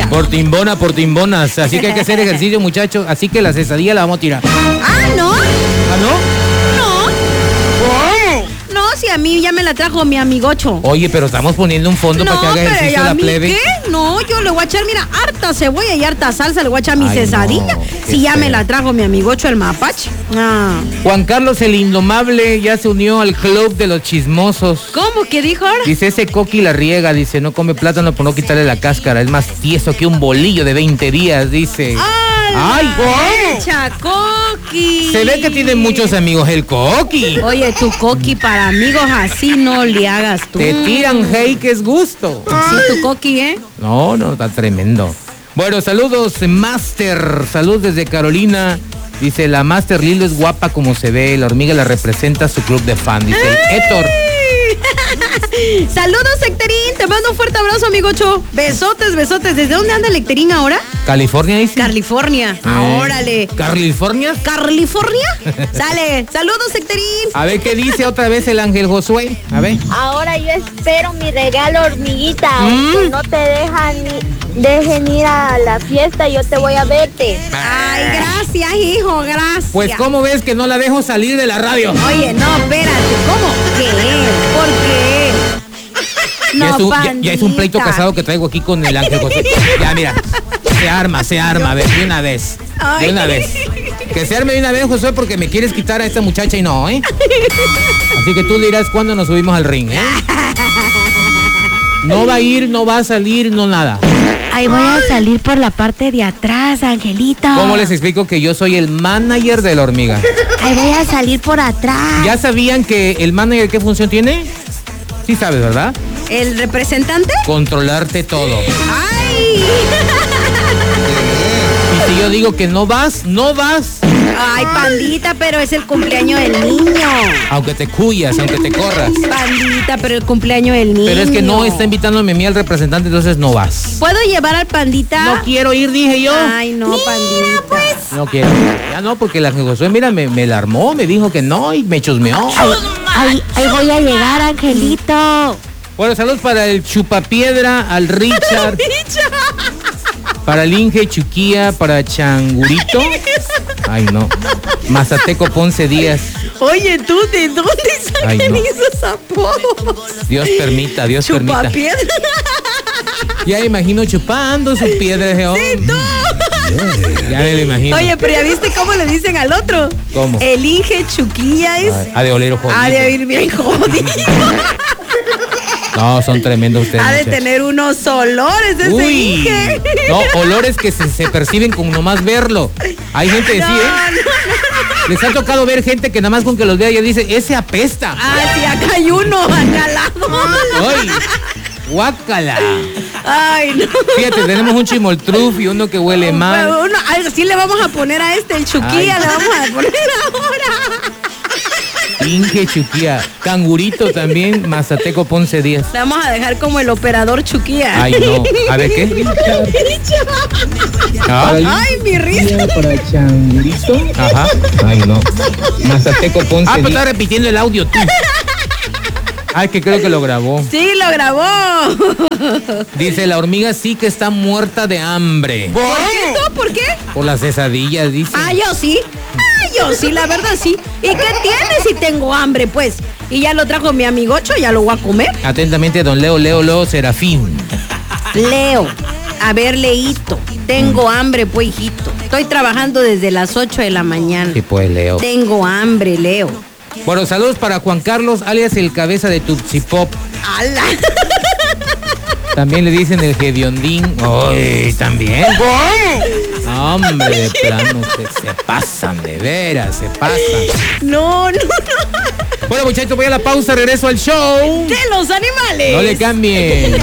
Por timbonas. Así que hay que hacer ejercicio, muchachos. Así que la cesadilla la vamos a tirar. ¿No? ¿Ah, no? No. No, si a mí ya me la trajo mi amigocho. Oye, pero estamos poniendo un fondo para que haga ejercicio la plebe. ¿Qué? No, yo le voy a echar, mira, harta cebolla y harta salsa, le voy a echar mi cesadilla. No, si ya me la trajo mi amigocho el mapache. Juan Carlos el Indomable ya se unió al club de los chismosos. ¿Cómo? ¿Qué dijo ahora? Dice, ese Coqui la riega, dice, no come plátano por no quitarle la cáscara, es más tieso que un bolillo de 20 días, dice. ¡Ay, Coqui! Se ve que tiene muchos amigos el Coqui. Oye, tu Coqui para amigos así no le hagas tú. Te tiran hey, que es gusto. Sí, tu Coqui, ¿eh? No, está tremendo. Bueno, saludos, Master. Salud desde Carolina. Dice, la Master Lilo es guapa como se ve. La hormiga la representa su club de fan. Dice, Héctor. Saludos, Hectorín. Te mando un fuerte abrazo, amigocho. Besotes. ¿Desde dónde anda el Hectorín ahora? ¿California, dice? California. Órale. ¿California? Sale. Saludos, Hectorín. A ver qué dice otra vez el Ángel Josué. A ver. Ahora yo espero mi regalo, hormiguita. Aunque no te dejen ir a la fiesta, yo te voy a verte. Ay, gracias, hijo, gracias. Pues, ¿cómo ves que no la dejo salir de la radio? Oye, no, espérate. ¿Cómo? ¿Qué? ¿Por qué? No, ya es un pleito casado que traigo aquí con el Ángel Josué. Ya, mira. Se arma, a ver, de una vez. De una vez. Que se arme de una vez, Josué, porque me quieres quitar a esta muchacha y no, ¿eh? Así que tú dirás cuándo nos subimos al ring, ¿eh? No va a ir, no va a salir, no nada. Ahí voy a salir por la parte de atrás, Angelito. ¿Cómo les explico que yo soy el manager de la hormiga? Ahí voy a salir por atrás. ¿Ya sabían que el manager qué función tiene? Sí sabes, ¿verdad? ¿El representante? Controlarte todo. ¡Ay! Y si yo digo que no vas, no vas. Ay, pandita, pero es el cumpleaños del niño. Aunque te cuyas, aunque te corras. Pandita, pero el cumpleaños del niño. Pero es que no está invitándome a mí al representante, entonces no vas. ¿Puedo llevar al pandita? No quiero ir, dije yo. Ay, no, pandita. Pues. No quiero. Ya no, porque la Josué, mira, me la armó, me dijo que no y me chusmeó. Ahí voy a llegar, Angelito. Bueno, saludos para el Chupapiedra, al Richard. Para el Inge Chuquía, para Changurito. Ay, no. Mazateco Ponce Díaz. Oye, ¿tú de dónde salen esos apodos? Dios permita. Chupapiedra. Ya me imagino chupando su piedra ese hombre. Sí, tú. Ya me lo imagino. Oye, pero ¿ya viste cómo le dicen al otro? ¿Cómo? El Inge Chuquía es... Ha de oler jodido. Ha de ir bien jodido. No, son tremendos ustedes. Ha de tener unos olores ese Inge. No, olores que se perciben con nomás verlo. Hay gente que sí, ¿eh? No. Les ha tocado ver gente que nada más con que los vea ya dice, ese apesta. Ah, sí, acá hay uno, acá al lado. ¡Ay! ¡Guácala! Ay, no. Fíjate, tenemos un chimoltruf y uno que huele mal. Así le vamos a poner a el Chuquía, le vamos a poner ahora. Inge Chuquía, Cangurito también, Mazateco Ponce Díaz. Le vamos a dejar como el operador Chuquía. Ay, no. A ver, ¿qué? Ay, mi risa. Para Changurito. Ajá. Ay, no. Mazateco Ponce Díaz. Pero está repitiendo el audio tú. Ay, que creo que lo grabó. Sí, lo grabó. Dice, la hormiga sí que está muerta de hambre. ¿Por qué tú? ¿Por qué? Por las cesadillas, dice. Yo sí, la verdad sí. ¿Y qué tiene si tengo hambre, pues? Y ya lo trajo mi amigocho, ya lo voy a comer. Atentamente, don Leo Serafín. Leo, a ver, Leito, tengo hambre, pues, hijito. Estoy trabajando desde las 8 de la mañana. Sí, pues, Leo. Tengo hambre, Leo. Bueno, saludos para Juan Carlos, alias el cabeza de Tutsi Pop. ¡Hala! También le dicen el Gediondín. ¡Ay, también! Hombre, de plano, se pasan, de veras, se pasan. No. Bueno, muchachos, voy a la pausa, regreso al show. ¡De los animales! No le cambien.